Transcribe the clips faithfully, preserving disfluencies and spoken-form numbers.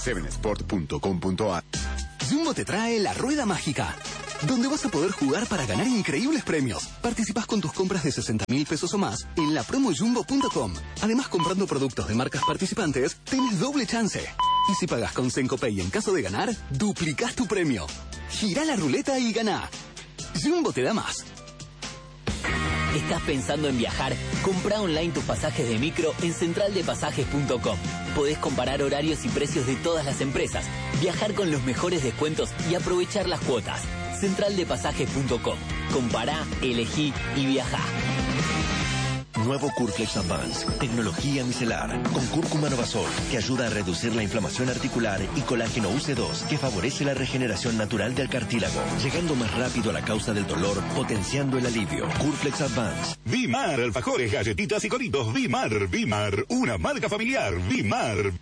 seven sport punto com punto a r. Jumbo te trae la rueda mágica, donde vas a poder jugar para ganar increíbles premios. Participás con tus compras de sesenta mil pesos o más en la promo jumbo punto com. Además, comprando productos de marcas participantes, tenés doble chance. Y si pagás con Sencopay en caso de ganar, duplicás tu premio. Girá la ruleta y ganá. Jumbo te da más. ¿Estás pensando en viajar? Comprá online tus pasajes de micro en central de pasajes punto com. Podés comparar horarios y precios de todas las empresas, viajar con los mejores descuentos y aprovechar las cuotas. central de pasajes punto com. Compará, elegí y viajá. Nuevo Curflex Advance, tecnología micelar, con cúrcuma Novasol, que ayuda a reducir la inflamación articular, y colágeno U C dos, que favorece la regeneración natural del cartílago, llegando más rápido a la causa del dolor, potenciando el alivio. Curflex Advance. Vimar, alfajores, galletitas y coritos. Vimar, Vimar, una marca familiar. Vimar.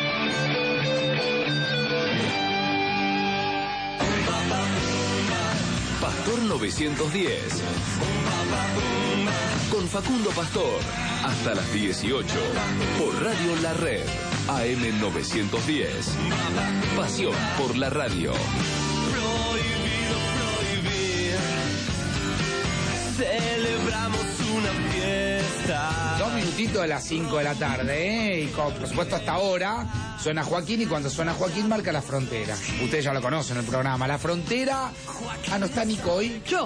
Pastor novecientos diez. Con Facundo Pastor. Hasta las dieciocho. Por Radio La Red. A M novecientos diez. Pasión por la radio. Prohibido prohibir. Celebramos una fiesta. Dos minutitos de las cinco de la tarde, ¿eh? Y con, por supuesto hasta ahora suena Joaquín, y cuando suena Joaquín marca La Frontera. Ustedes ya lo conocen el programa. La Frontera. Ah, ¿no está Nico hoy? Yo.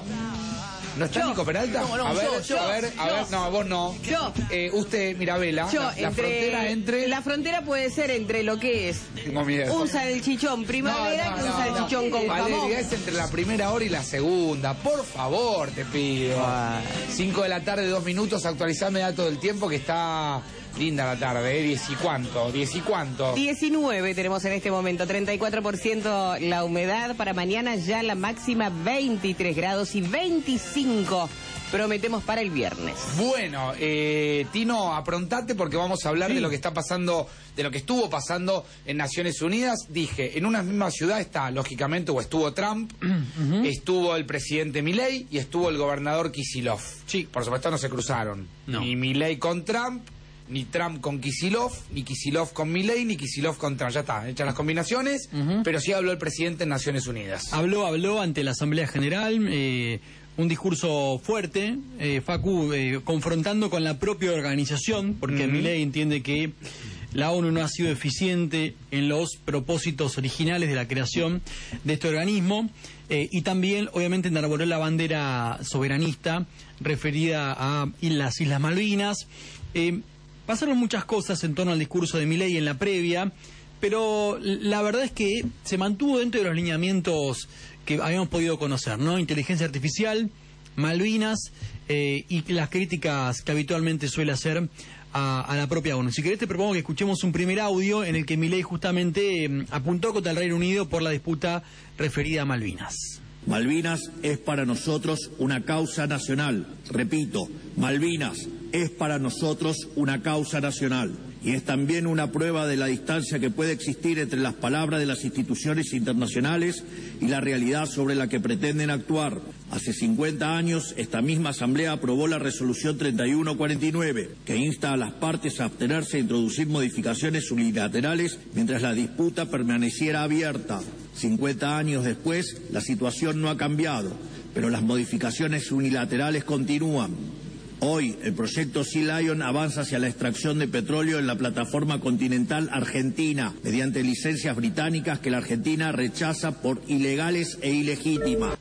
¿No está yo. Nico Peralta? No, no, a ver, yo, yo, a ver, a yo. ver, no, vos no. Yo. Eh, usted, Mirabela, Yo, la, la entre, frontera entre... La frontera puede ser entre lo que es Tengo miedo. un salchichón primavera No, no, que un no, salchichón no. con jamón. Valeria, es entre la primera hora y la segunda. Por favor, te pido. Ah. Cinco de la tarde, dos minutos, actualizame datos del tiempo, que está linda la tarde, ¿eh? Diez y cuánto, diez y cuánto. diecinueve tenemos en este momento, treinta y cuatro por ciento la humedad. Para mañana ya la máxima veintitrés grados y veinticinco prometemos para el viernes. Bueno, eh, Tino, aprontate porque vamos a hablar sí. de lo que está pasando, de lo que estuvo pasando en Naciones Unidas. Dije, en una misma ciudad está, lógicamente, o estuvo Trump, uh-huh. estuvo el presidente Milei y estuvo el gobernador Kicillof. Sí. Por supuesto no se cruzaron. No. Ni Milei con Trump, ni Trump con Kicillof, ni Kicillof con Milei, ni Kicillof con Trump. Ya está, hechas las combinaciones, uh-huh. pero sí habló el presidente en Naciones Unidas. Habló, habló ante la Asamblea General, eh, un discurso fuerte, eh, Facu, eh, confrontando con la propia organización, porque uh-huh. Milei entiende que la ONU no ha sido eficiente en los propósitos originales de la creación de este organismo, eh, y también, obviamente, enarboló la bandera soberanista referida a las Islas Malvinas. Eh, pasaron muchas cosas en torno al discurso de Milei en la previa, pero la verdad es que se mantuvo dentro de los lineamientos que habíamos podido conocer, ¿no? Inteligencia artificial, Malvinas, eh, y las críticas que habitualmente suele hacer a, a la propia ONU. Si querés te propongo que escuchemos un primer audio en el que Milei justamente eh, apuntó contra el Reino Unido por la disputa referida a Malvinas. Malvinas es para nosotros una causa nacional. Repito, Malvinas es para nosotros una causa nacional. Y es también una prueba de la distancia que puede existir entre las palabras de las instituciones internacionales y la realidad sobre la que pretenden actuar. Hace cincuenta años, esta misma Asamblea aprobó la Resolución treinta y uno cuarenta y nueve, que insta a las partes a abstenerse e introducir modificaciones unilaterales mientras la disputa permaneciera abierta. cincuenta años después, la situación no ha cambiado, pero las modificaciones unilaterales continúan. Hoy, el proyecto Sea Lion avanza hacia la extracción de petróleo en la plataforma continental argentina, mediante licencias británicas que la Argentina rechaza por ilegales e ilegítimas.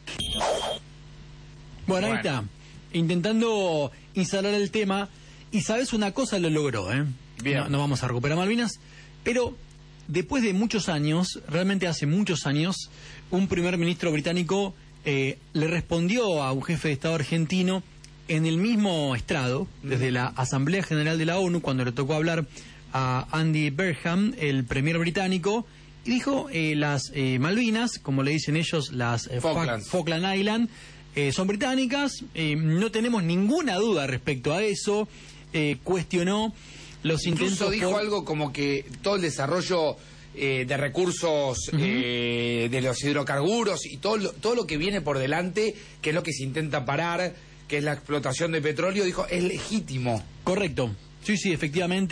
Bueno, ahí está, intentando instalar el tema, y sabes una cosa, lo logró, ¿eh? Bien. No, no vamos a recuperar Malvinas, pero después de muchos años, realmente hace muchos años, un primer ministro británico eh, le respondió a un jefe de Estado argentino en el mismo estrado, desde la Asamblea General de la ONU, cuando le tocó hablar a Andy Burnham, el premier británico, y dijo, eh, las eh, Malvinas, como le dicen ellos, las eh, Falkland. Falkland Island, eh, son británicas, eh, no tenemos ninguna duda respecto a eso, eh, cuestionó los intentos. Incluso dijo por... algo como que todo el desarrollo eh, de recursos uh-huh. eh, de los hidrocarburos y todo lo, todo lo que viene por delante, que es lo que se intenta parar, que es la explotación de petróleo, dijo, es legítimo. Correcto. Sí, sí, efectivamente.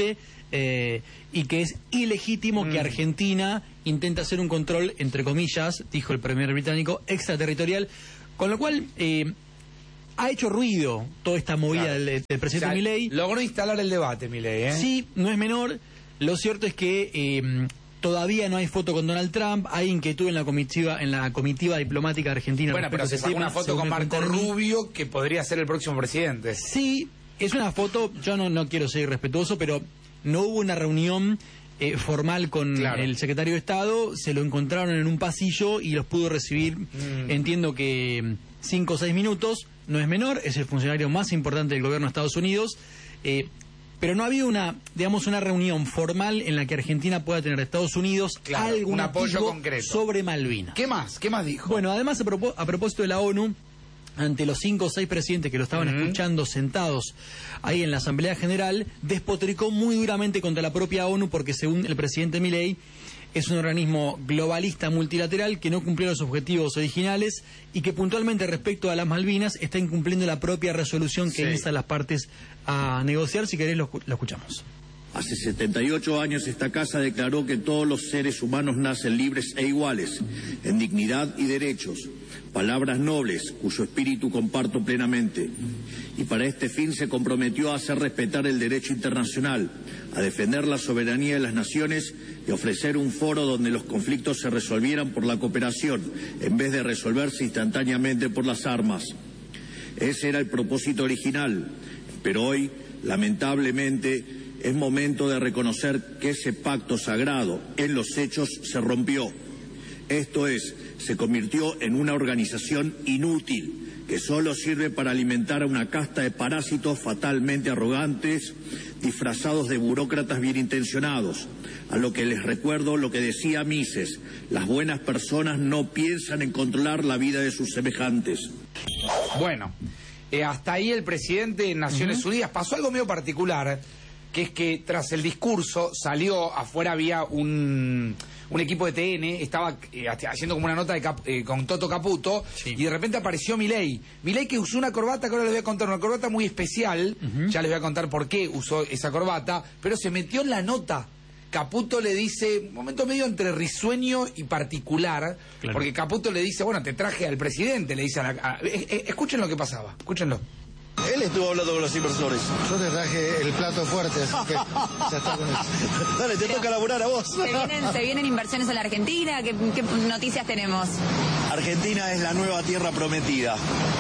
eh, y que es ilegítimo mm. que Argentina intente hacer un control, entre comillas, dijo el premier británico, extraterritorial, con lo cual eh, ha hecho ruido toda esta movida claro. del, del presidente o sea, Milei. Logró instalar el debate, Milei, ¿eh? Sí, no es menor. Lo cierto es que eh, todavía no hay foto con Donald Trump, hay inquietud en la comitiva, en la comitiva diplomática argentina. Bueno, pero se sacó una foto con Marco Rubio, que podría ser el próximo presidente. Sí, es una foto, yo no, no quiero ser irrespetuoso, pero no hubo una reunión eh, formal con claro. el secretario de Estado, se lo encontraron en un pasillo y los pudo recibir, mm. entiendo que cinco o seis minutos, no es menor, es el funcionario más importante del gobierno de Estados Unidos, eh, pero no había una, digamos, una reunión formal en la que Argentina pueda tener a Estados Unidos claro, algún un apoyo concreto sobre Malvinas. ¿Qué más? ¿Qué más dijo? Bueno, además a, propó a propósito de la ONU, ante los cinco o seis presidentes que lo estaban uh-huh. escuchando sentados ahí en la Asamblea General, despotricó muy duramente contra la propia ONU porque, según el presidente Milei, es un organismo globalista multilateral que no cumplió los objetivos originales y que puntualmente respecto a las Malvinas está incumpliendo la propia resolución que sí. insta a las partes a negociar. Si querés lo, lo escuchamos. Hace setenta y ocho años esta casa declaró que todos los seres humanos nacen libres e iguales, en dignidad y derechos. Palabras nobles, cuyo espíritu comparto plenamente. Y para este fin se comprometió a hacer respetar el derecho internacional, a defender la soberanía de las naciones y ofrecer un foro donde los conflictos se resolvieran por la cooperación, en vez de resolverse instantáneamente por las armas. Ese era el propósito original, pero hoy, lamentablemente, es momento de reconocer que ese pacto sagrado, en los hechos, se rompió. Esto es, se convirtió en una organización inútil, que solo sirve para alimentar a una casta de parásitos fatalmente arrogantes, disfrazados de burócratas bien intencionados. A lo que les recuerdo lo que decía Mises: las buenas personas no piensan en controlar la vida de sus semejantes. Bueno, eh, hasta ahí el presidente de Naciones uh-huh. Unidas. Pasó algo medio particular, que es que tras el discurso salió, afuera había un... un equipo de T N, estaba eh, haciendo como una nota de Cap, eh, con Toto Caputo, sí. y de repente apareció Milei. Milei que usó una corbata, que ahora les voy a contar, una corbata muy especial, uh-huh. ya les voy a contar por qué usó esa corbata, pero se metió en la nota. Caputo le dice, un momento medio entre risueño y particular, claro. porque Caputo le dice, bueno, te traje al presidente, le dice a la... A, eh, eh, escuchen lo que pasaba, escúchenlo. Él estuvo hablando con los inversores. Yo te traje el plato fuerte, así que ya está con eso. Dale, te toca laburar a vos. ¿Se vienen, ¿Se vienen inversiones a la Argentina? ¿Qué, qué noticias tenemos? Argentina es la nueva tierra prometida.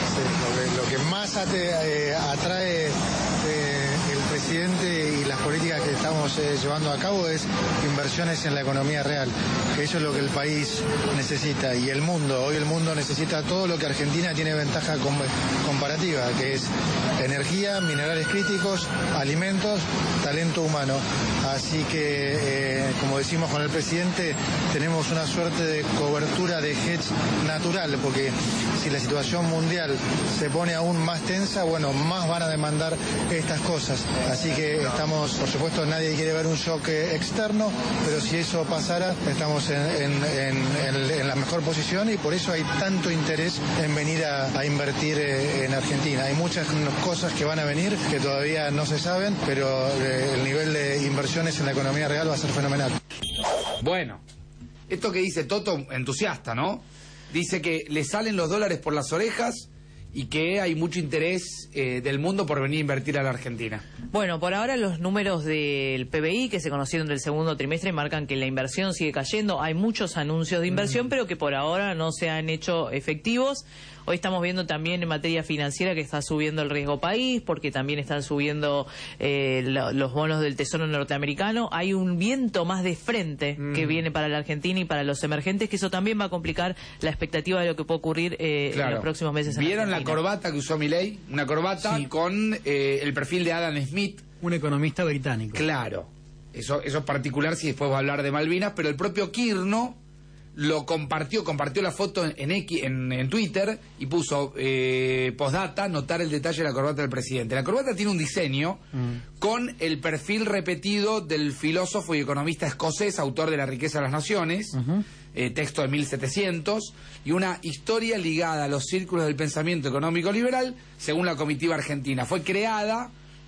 Sí, lo, que, lo que más ate, eh, atrae eh, el presidente y las políticas que estamos eh, llevando a cabo es inversiones en la economía real, que eso es lo que el país necesita y el mundo. Hoy el mundo necesita todo lo que Argentina tiene ventaja com comparativa, que es energía, minerales críticos, alimentos, talento humano. Así que, eh, como decimos con el presidente, tenemos una suerte de cobertura de hedge natural, porque si la situación mundial se pone aún más tensa, bueno, más van a demandar estas cosas. Así que estamos, por supuesto, nadie quiere ver un shock externo, pero si eso pasara, estamos en, en, en, en, en la mejor posición y por eso hay tanto interés en venir a, a invertir eh, en Argentina. Hay muchas cosas que van a venir que todavía no se saben, pero eh, el nivel de inversiones en la economía real va a ser fenomenal. Bueno, esto que dice Toto, entusiasta, ¿no? Dice que le salen los dólares por las orejas y que hay mucho interés eh, del mundo por venir a invertir a la Argentina. Bueno, por ahora los números del P B I que se conocieron del segundo trimestre marcan que la inversión sigue cayendo. Hay muchos anuncios de inversión, mm. pero que por ahora no se han hecho efectivos. Hoy estamos viendo también en materia financiera que está subiendo el riesgo país, porque también están subiendo eh, lo, los bonos del Tesoro norteamericano. Hay un viento más de frente mm. que viene para la Argentina y para los emergentes, que eso también va a complicar la expectativa de lo que puede ocurrir eh, claro. en los próximos meses. ¿Vieron la corbata que usó Milei? Una corbata sí. con eh, el perfil de Adam Smith. Un economista británico. Claro. Eso, eso es particular si después va a hablar de Malvinas, pero el propio Kirno lo compartió, compartió la foto en, en, X, en, en Twitter y puso eh, postdata, notar el detalle de la corbata del presidente. La corbata tiene un diseño mm. con el perfil repetido del filósofo y economista escocés, autor de La riqueza de las naciones, uh-huh. eh, texto de mil setecientos, y una historia ligada a los círculos del pensamiento económico liberal, según la comitiva argentina. Fue creada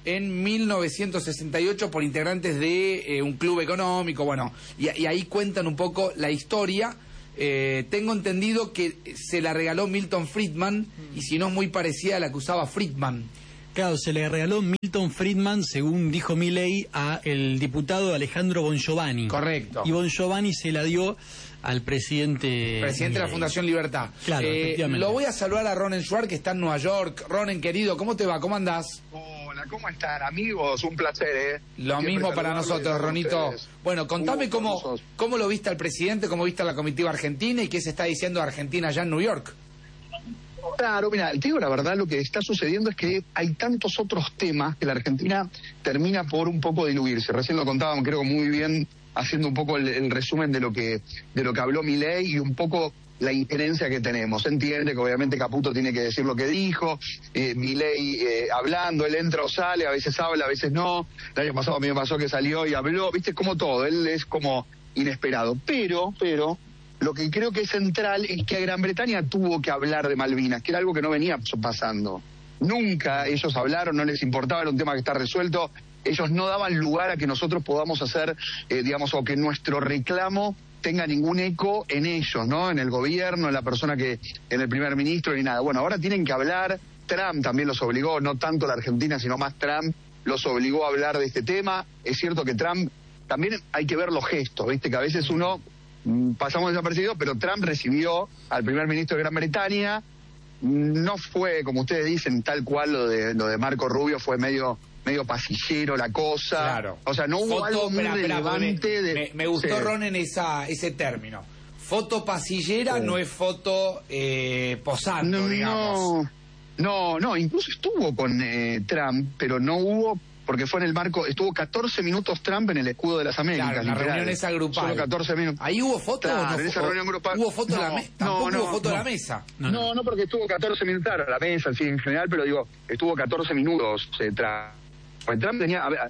en mil novecientos sesenta y ocho por integrantes de eh, un club económico, bueno, y, y ahí cuentan un poco la historia. Eh, tengo entendido que se la regaló Milton Friedman, y si no es muy parecida a la que usaba Friedman. Claro, se le regaló Milton Friedman, según dijo Milei, a el diputado Alejandro Bongiovanni. Correcto. Y Bongiovanni se la dio al presidente... Presidente de la Fundación Libertad. Claro, eh, efectivamente. Lo voy a saludar a Ronen Schwartz, que está en Nueva York. Ronen, querido, ¿cómo te va? ¿Cómo andás? Hola, ¿cómo están, amigos? Un placer, ¿eh? Lo Siempre mismo para saludarlos nosotros, y Ronito. ustedes. Bueno, contame Uh, cómo, famosos. cómo lo viste al presidente, cómo viste a la comitiva argentina y qué se está diciendo de Argentina allá en New York. Claro, mira, te digo la verdad, lo que está sucediendo es que hay tantos otros temas que la Argentina termina por un poco diluirse. Recién lo contábamos, creo, muy bien, haciendo un poco el, el resumen de lo que de lo que habló Milei y un poco la injerencia que tenemos. Se entiende que obviamente Caputo tiene que decir lo que dijo, eh, Milei eh, hablando, él entra o sale, a veces habla, a veces no. El año pasado a mí me pasó que salió y habló, viste, como todo, él es como inesperado. Pero, pero... Lo que creo que es central es que Gran Bretaña tuvo que hablar de Malvinas, que era algo que no venía pasando. Nunca ellos hablaron, no les importaba, era un tema que está resuelto. Ellos no daban lugar a que nosotros podamos hacer, eh, digamos, o que nuestro reclamo tenga ningún eco en ellos, ¿no? En el gobierno, en la persona que, en el primer ministro, ni nada. Bueno, ahora tienen que hablar. Trump también los obligó, no tanto la Argentina, sino más Trump los obligó a hablar de este tema. Es cierto que Trump, también hay que ver los gestos, ¿viste? Que a veces uno... pasamos desapercibidos, pero Trump recibió al primer ministro de Gran Bretaña. No fue, como ustedes dicen, tal cual lo de lo de Marco Rubio, fue medio medio pasillero la cosa. Claro. O sea, no hubo Foto, algo muy espera, espera, relevante me, de... me, me gustó, Sí. Ronen, esa, ese término. Foto pasillera Sí. no es foto eh, posando, No, digamos. no, no, incluso estuvo con eh, Trump, pero no hubo... Porque fue en el marco, estuvo catorce minutos Trump en el escudo de las Américas. Claro, en la literal. reunión esa grupal. Solo catorce minutos. ¿Ahí hubo foto Claro, o no? en esa fu- reunión grupal. ¿Hubo foto de la No, mesa? no, Tampoco no, hubo foto de no. la mesa. No, no, porque estuvo catorce minutos, claro, la mesa, sí, en general, pero digo, estuvo catorce minutos eh, Trump. Pues Trump tenía... A ver,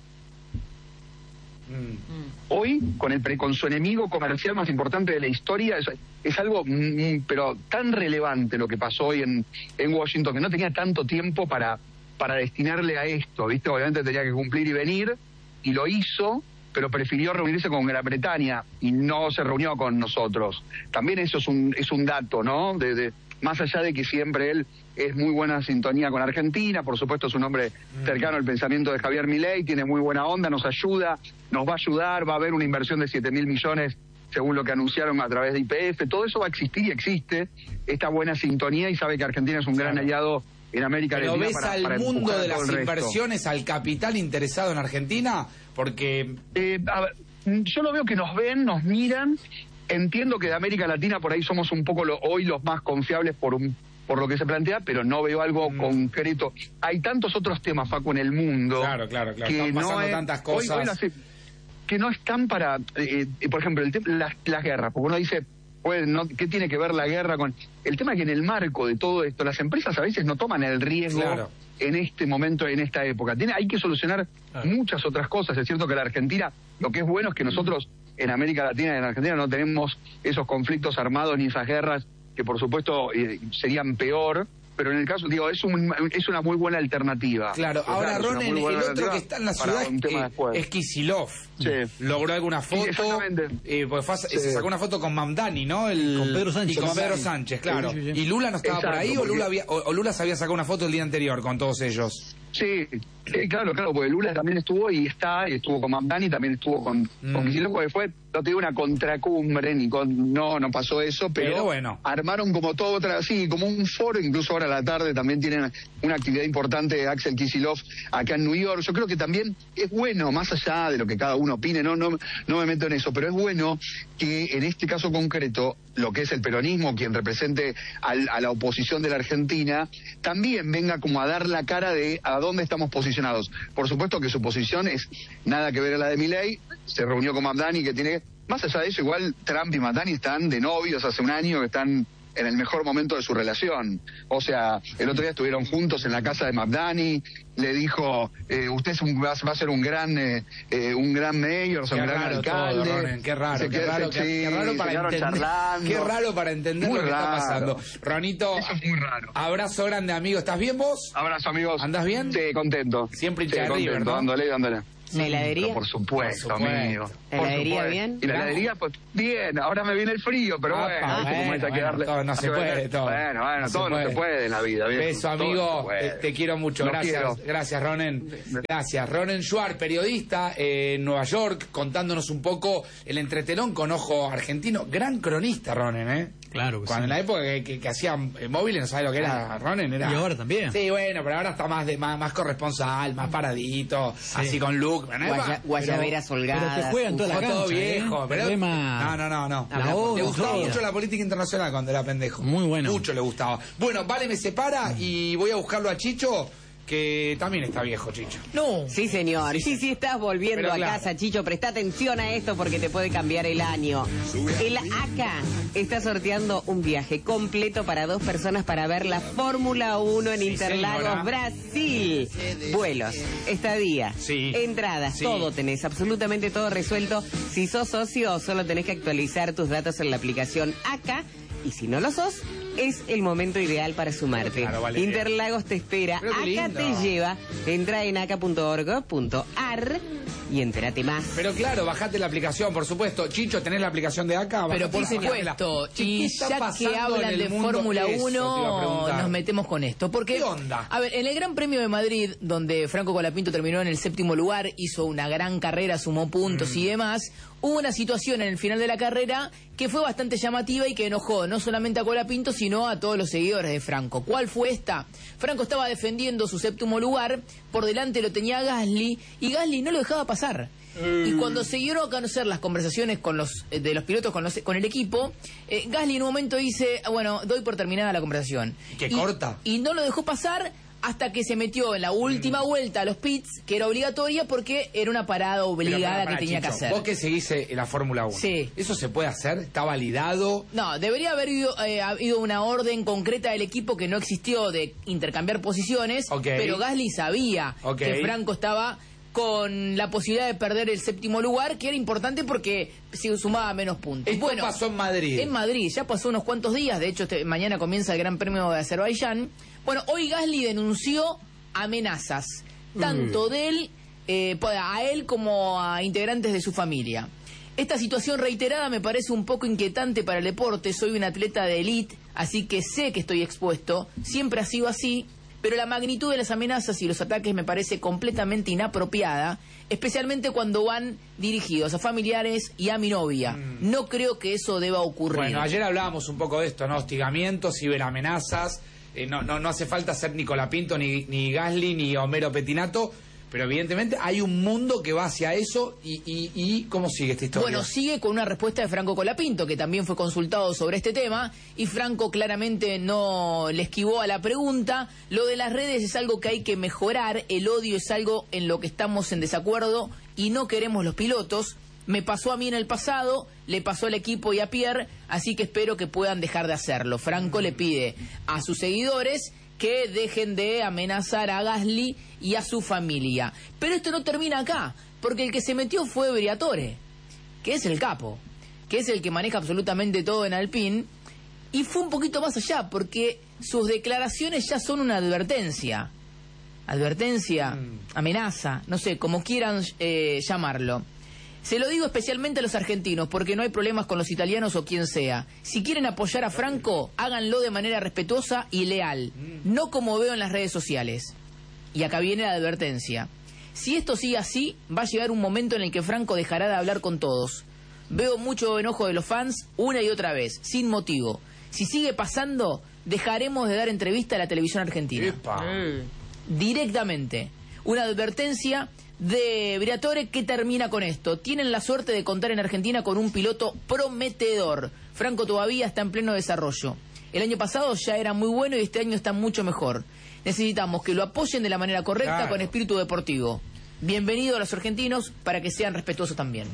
hoy, con el pre- con su enemigo comercial más importante de la historia, es, es algo, mm, pero tan relevante lo que pasó hoy en, en Washington, que no tenía tanto tiempo para, para destinarle a esto, ¿viste? Obviamente tenía que cumplir y venir, y lo hizo, pero prefirió reunirse con Gran Bretaña y no se reunió con nosotros. También eso es un, es un dato, ¿no? De, de, más allá de que siempre él es muy buena sintonía con Argentina, por supuesto es un hombre cercano al pensamiento de Javier Milei, tiene muy buena onda, nos ayuda, nos va a ayudar, va a haber una inversión de siete mil millones según lo que anunciaron a través de Y P F, todo eso va a existir y existe, esta buena sintonía, y sabe que Argentina es un gran aliado en América Pero Latina ves para, al para mundo empujar de a todo las el resto. inversiones, al capital interesado en Argentina, porque... Eh, a ver, yo lo veo que nos ven, nos miran. Entiendo que de América Latina por ahí somos un poco lo, hoy los más confiables por un, por lo que se plantea, pero no veo algo Mm. concreto. Hay tantos otros temas, Facu, en el mundo. Claro, claro, claro. Que Están pasando no es- tantas hoy- cosas. hoy las- que no están para, eh, eh, por ejemplo, el te- las, las guerras, porque uno dice, pues, no, ¿qué tiene que ver la guerra con...? El tema es que en el marco de todo esto, las empresas a veces no toman el riesgo Claro. en este momento, en esta época. Tiene, hay que solucionar muchas otras cosas. Es cierto que la Argentina, lo que es bueno es que nosotros en América Latina y en Argentina no tenemos esos conflictos armados ni esas guerras que por supuesto eh, serían peor, pero en el caso, digo, es un, es una muy buena alternativa. Claro, Claro, ahora es una Ronen, muy el buena otro alternativa que está en la para ciudad un tema es, después. es Kicillof. Sí. Logró alguna Sí, foto. exactamente. Eh, pues fue a- Sí. se sacó una foto con Mamdani, ¿no? El, Con Pedro Sánchez. Y con Con Pedro Mamdani. Sánchez, claro. Sí, sí, sí. ¿Y Lula no estaba por Exacto, ahí o porque- Lula, había, o, o Lula se había sacado una foto el día anterior con todos ellos? Sí, sí, claro, claro, porque Lula también estuvo y está, y estuvo con Mamdani, también estuvo con, Mm. con Kicillof, porque fue, no te digo una contracumbre, ni con, no, no pasó eso, pero, Pero bueno. armaron como todo otra, sí, como un foro, incluso ahora a la tarde también tienen una actividad importante de Axel Kicillof acá en New York. Yo creo que también es bueno, más allá de lo que cada uno opine, no, no, no me meto en eso, pero es bueno que en este caso concreto, lo que es el peronismo, quien represente al, a la oposición de la Argentina, también venga como a dar la cara de a dónde estamos posicionados. Por supuesto que su posición es nada que ver a la de Milei, se reunió con Mamdani, que tiene, más allá de eso, igual Trump y Mamdani están de novios hace un año, que están en el mejor momento de su relación. O sea, el otro día estuvieron juntos en la casa de Mabdani, le dijo, eh, usted es un, va, va a ser un gran eh, eh, un gran mayor, o sea, un gran raro alcalde. todo, Ronen, qué raro, Se qué qued- raro, sí, qué, qué raro para se quedaron entender, charlando. qué raro para entender Muy lo que está raro. pasando. Ronito, Eso es muy raro. abrazo grande, amigo. ¿Estás bien vos? Abrazo, amigos. ¿Andás bien? Sí, contento. Siempre hincha Sí, de River, contento, ¿no? dándole, dándole. ¿La heladería? Pero por supuesto, Por supuesto. amigo. ¿La Por heladería supuesto. bien? Y la Claro. heladería, pues bien. Ahora me viene el frío, pero Apa, bueno. ¿viste bueno, cómo es? Hay que bueno, darle- todo no hay se que puede, darle- todo. Bueno, bueno, No se todo no puede. se puede en la vida. viejo. Beso, Todo amigo. no se puede. Te, te quiero mucho. Los Gracias. quiero. Gracias, Ronen. Gracias. Ronen Schwartz, periodista eh, en Nueva York, contándonos un poco el entretelón con ojo argentino. Gran cronista, Ronen, ¿eh? Claro que Cuando sí. en la época que, que, que hacían eh, móviles, no sabes lo que era Ronen. Era... Y ahora también. Sí, bueno, pero ahora está más de más, más corresponsal, más paradito, así con look. ¿no? Guaya- guayaberas holgadas. Pero te juegan toda la Fue todo cancha, viejo, ¿eh? pero... El tema- No, no, no, no. La Le obra, gustaba todo. mucho la política internacional cuando era pendejo. Muy bueno. Mucho le gustaba. Bueno, Vale me separa y voy a buscarlo a Chicho, que también está viejo, Chicho. No. Sí, señor. Sí, sí, estás volviendo Pero a claro. casa, Chicho. Presta atención a esto porque te puede cambiar el año. El A C A está sorteando un viaje completo para dos personas para ver la Fórmula uno en Sí, Interlagos, señora. Brasil. Vuelos, estadía, Sí. entradas, Sí. todo tenés, absolutamente todo resuelto. Si sos socio, solo tenés que actualizar tus datos en la aplicación A C A. Y si no lo sos, es el momento ideal para sumarte. Claro, vale, Interlagos te espera, Pero qué A C A lindo. te lleva. Entra en aca punto org punto ar y entérate más. Pero claro, bajate la aplicación, por supuesto. Chicho, ¿tenés la aplicación de acá? Pero por Bajatela, bajatela. supuesto, Che, ¿qué y está ya que pasando en hablan el de mundo? Fórmula Eso te iba a uno, preguntar. nos metemos con esto. Porque, ¿Qué onda? a ver, en el Gran Premio de Madrid, donde Franco Colapinto terminó en el séptimo lugar, hizo una gran carrera, sumó puntos Mm. y demás, hubo una situación en el final de la carrera que fue bastante llamativa y que enojó no solamente a Colapinto, sino a todos los seguidores de Franco. ¿Cuál fue esta? Franco estaba defendiendo su séptimo lugar, por delante lo tenía Gasly, y Gasly no lo dejaba pasar. Y cuando se dieron a conocer las conversaciones con los eh, de los pilotos con, los, con el equipo, eh, Gasly en un momento dice, "Ah, bueno, doy por terminada la conversación. ¿Qué y, corta? Y no lo dejó pasar hasta que se metió en la última vuelta a los pits, que era obligatoria porque era una parada Pero obligada pará, pará, que tenía Chicho, que hacer. Vos que seguís eh, la Fórmula uno. Sí. ¿Eso se puede hacer? ¿Está validado? No, debería haber ido, eh, habido una orden concreta del equipo que no existió de intercambiar posiciones, Ok. pero Gasly sabía Ok. que Franco estaba con la posibilidad de perder el séptimo lugar, que era importante porque se sumaba menos puntos. Esto pasó en Madrid. En Madrid, ya pasó unos cuantos días, de hecho este- mañana comienza el Gran Premio de Azerbaiyán. Bueno, hoy Gasly denunció amenazas, tanto de él, eh, a él como a integrantes de su familia. Esta situación reiterada me parece un poco inquietante para el deporte. Soy un atleta de élite, así que sé que estoy expuesto. Siempre ha sido así, pero la magnitud de las amenazas y los ataques me parece completamente inapropiada, especialmente cuando van dirigidos a familiares y a mi novia. No creo que eso deba ocurrir. Bueno, ayer hablábamos un poco de esto, ¿no? Hostigamientos, ciberamenazas. Eh, no, no, no hace falta ser ni Colapinto, ni, ni Gasly, ni Homero Petinato. Pero evidentemente hay un mundo que va hacia eso y, y, y ¿cómo sigue esta historia? Bueno, sigue con una respuesta de Franco Colapinto, que también fue consultado sobre este tema, y Franco claramente no le esquivó a la pregunta. Lo de las redes es algo que hay que mejorar, el odio es algo en lo que estamos en desacuerdo y no queremos los pilotos. Me pasó a mí en el pasado, le pasó al equipo y a Pierre, así que espero que puedan dejar de hacerlo. Franco le pide a sus seguidores que dejen de amenazar a Gasly y a su familia. Pero esto no termina acá, porque el que se metió fue Briatore, que es el capo, que es el que maneja absolutamente todo en Alpine, y fue un poquito más allá, porque sus declaraciones ya son una advertencia. Advertencia, amenaza, no sé, como quieran eh, llamarlo. Se lo digo especialmente a los argentinos, porque no hay problemas con los italianos o quien sea. Si quieren apoyar a Franco, háganlo de manera respetuosa y leal, no como veo en las redes sociales. Y acá viene la advertencia. Si esto sigue así, va a llegar un momento en el que Franco dejará de hablar con todos. Veo mucho enojo de los fans una y otra vez, sin motivo. Si sigue pasando, dejaremos de dar entrevista a la televisión argentina. Epa. Directamente. Una advertencia de Briatore que termina con esto. Tienen la suerte de contar en Argentina con un piloto prometedor. Franco todavía está en pleno desarrollo. El año pasado ya era muy bueno y este año está mucho mejor. Necesitamos que lo apoyen de la manera correcta, Claro. con espíritu deportivo. Bienvenido a los argentinos para que sean respetuosos también.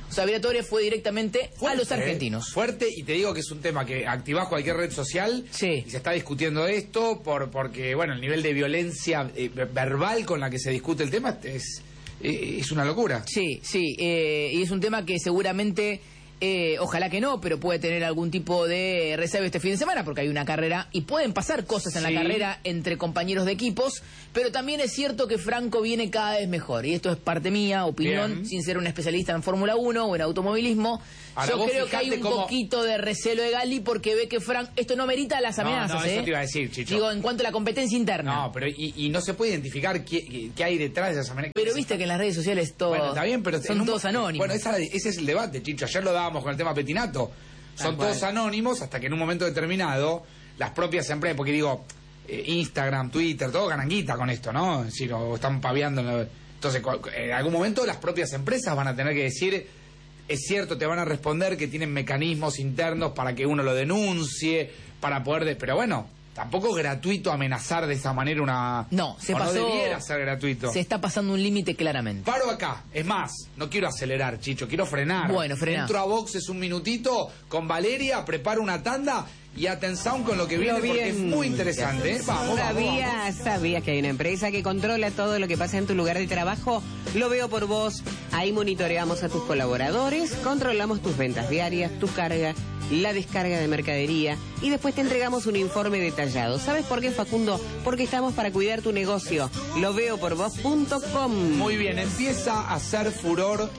O sea, Briatore fue directamente fuerte, a los argentinos. Eh, fuerte, y te digo que es un tema que activás cualquier red social sí. y se está discutiendo esto por porque, bueno, el nivel de violencia eh, verbal con la que se discute el tema es, eh, es una locura. Sí, sí, eh, y es un tema que seguramente... Eh, ojalá que no, pero puede tener algún tipo de reserva este fin de semana porque hay una carrera y pueden pasar cosas en sí. la carrera entre compañeros de equipos, pero también es cierto que Franco viene cada vez mejor y esto es parte mía, opinión, Bien. sin ser un especialista en Fórmula uno o en automovilismo. Ahora, yo creo que hay un cómo... poquito de recelo de Gali porque ve que Franco, esto no merita las amenazas, no, no, eso ¿eh? te iba a decir, Chicho. Digo, en cuanto a la competencia interna. No, pero y, y no se puede identificar qué, qué hay detrás de esas amenazas. Pero viste que en las redes sociales todo, bueno, está bien, pero son un... todos anónimos. Bueno, esa, ese es el debate, Chicho. Ayer lo dábamos con el tema Petinato. Son todos anónimos hasta que en un momento determinado las propias empresas, porque digo, eh, Instagram, Twitter, todo ganan guita con esto, ¿no? Es decir, o están paviando. En la... Entonces, en algún momento las propias empresas van a tener que decir, es cierto, te van a responder que tienen mecanismos internos para que uno lo denuncie, para poder... De... Pero bueno, tampoco es gratuito amenazar de esa manera una... No, se o pasó... no debiera ser gratuito. Se está pasando un límite claramente. Paro acá. Es más, no quiero acelerar, Chicho, quiero frenar. Bueno, frenar. Entro a boxes un minutito con Valeria, preparo una tanda y atención con lo que viene porque es muy interesante. ¿eh? Vamos, ¿Sabías, vamos, vamos. ¿Sabías que hay una empresa que controla todo lo que pasa en tu lugar de trabajo? Lo veo por vos. Ahí monitoreamos a tus colaboradores, controlamos tus ventas diarias, tu carga, la descarga de mercadería y después te entregamos un informe detallado. ¿Sabes por qué, Facundo? Porque estamos para cuidar tu negocio. Lo veo por vos punto com. Muy bien, empieza a hacer furor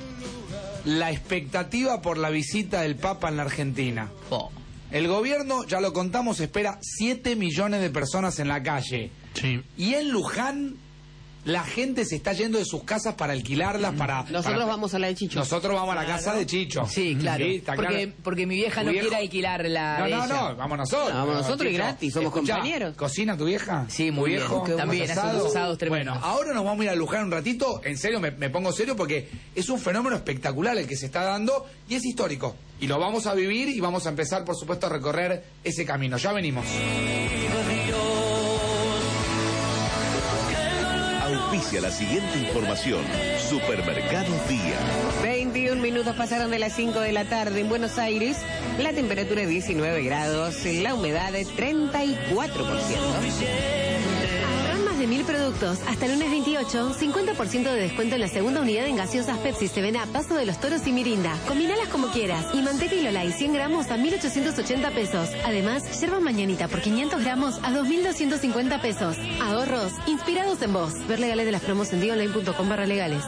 la expectativa por la visita del Papa en la Argentina. Oh. El gobierno, ya lo contamos, espera siete millones de personas en la calle. Sí. Y en Luján la gente se está yendo de sus casas para alquilarlas, para... Nosotros para... vamos a la de Chicho. Nosotros vamos a la claro. casa de Chicho. Sí, claro. Sí, está porque, claro. porque mi vieja ¿Tu no viejo? quiere alquilar la No, de no, ella. no, vamos nosotros. Vamos nosotros y Chicho, gratis, somos escuchá, compañeros. ¿Cocina tu vieja? Sí, muy ¿Tu viejo? bien. También hace unos asados tremendos. Bueno, ahora nos vamos a ir a Luján un ratito. En serio, me, me pongo serio porque es un fenómeno espectacular el que se está dando y es histórico. Y lo vamos a vivir y vamos a empezar, por supuesto, a recorrer ese camino. Ya venimos. Auspicia la siguiente información. Supermercado Día. veintiún minutos pasaron de las cinco de la tarde en Buenos Aires. La temperatura es diecinueve grados, la humedad es treinta y cuatro por ciento. Ahorran más de mil productos. Hasta el lunes veintiocho, cincuenta por ciento de descuento en la segunda unidad en gaseosas Pepsi, Seven Up, Paso de los Toros y Mirinda. Combinalas como quieras. Y manteca y Lolay cien gramos a mil ochocientos ochenta pesos. Además, yerba mañanita por quinientos gramos a dos mil doscientos cincuenta pesos. Ahorros inspirados en vos. Ver legales de las promos en dionline punto com barra legales.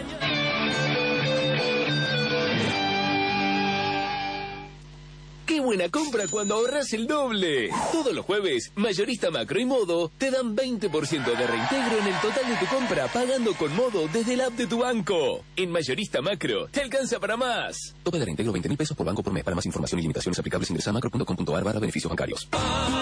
¡Qué buena compra cuando ahorras el doble! Todos los jueves, Mayorista Macro y Modo te dan veinte por ciento de reintegro en el total de tu compra pagando con Modo desde el app de tu banco. En Mayorista Macro, te alcanza para más. Tope de reintegro veinte mil pesos por banco por mes. Para más información y limitaciones aplicables ingresa a macro punto com punto ar barra beneficios bancarios.